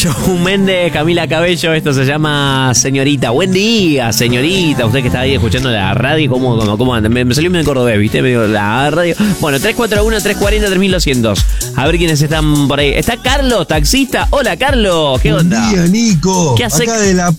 Shawn Mendes, Camila Cabello, esto se llama Señorita. Buen día, señorita. Usted que está ahí escuchando la radio, ¿cómo anda? Me salió medio cordobés, ¿viste? Medio la radio. Bueno, 341-340-3200. A ver quiénes están por ahí. Está Carlos, taxista. Hola, Carlos. ¿Qué onda? Buen día, Nico. ¿Qué hace? Acá de La